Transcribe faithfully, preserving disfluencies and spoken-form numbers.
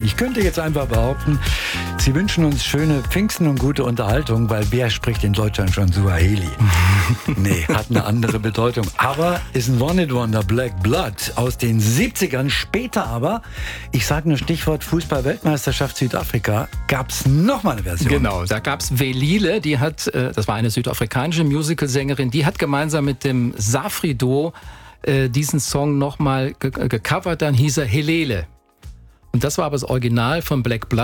Ich könnte jetzt einfach behaupten, Sie wünschen uns schöne Pfingsten und gute Unterhaltung, weil wer spricht in Deutschland schon Suaheli? Nee, hat eine andere Bedeutung. Aber ist ein One-Hit-Wonder, Black Blood aus den siebzigern. Später aber, ich sage nur Stichwort Fußball-Weltmeisterschaft Südafrika, gab es nochmal eine Version. Genau, da gab es Velile, die hat, das war eine südafrikanische Musicalsängerin, die hat gemeinsam mit dem Safri-Duo diesen Song nochmal gecovert, dann hieß er Helele. Und das war aber das Original von Black Blood.